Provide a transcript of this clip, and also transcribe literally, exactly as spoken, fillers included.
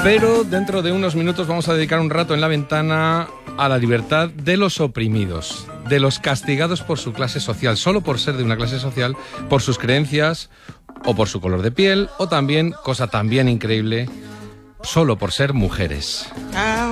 Pero dentro de unos minutos vamos a dedicar un rato en la ventana a la libertad de los oprimidos, de los castigados por su clase social, solo por ser de una clase social, por sus creencias o por su color de piel, o también, cosa también increíble, solo por ser mujeres. Ah.